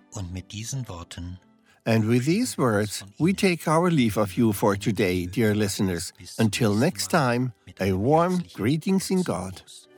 Und mit diesen Worten And with these words, we take our leave of you for today, dear listeners. Until next time, a warm greetings in God.